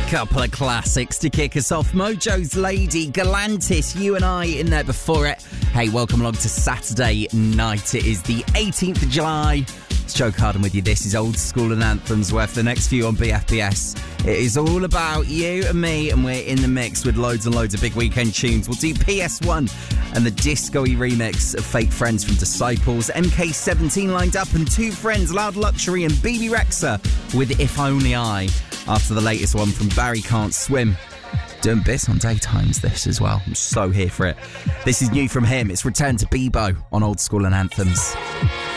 Couple of classics to kick us off. Mojo's Lady, Galantis, You and I in there before it. Hey, welcome along to Saturday night. It is the 18th of July. It's Joe Carden with you. This is Old School and Anthems, where for the next few on BFBS, it is all about you and me, and we're in the mix with loads and loads of big weekend tunes. We'll do PS1 and the disco-y remix of Fake Friends from Disciples, MK17 lined up, and Two Friends, Loud Luxury and BB Rexa with If Only I, after the latest one from Barry Can't Swim. Doing bits on daytimes this as well. I'm so here for it. This is new from him. It's Return to Bebo on Old School and Anthems.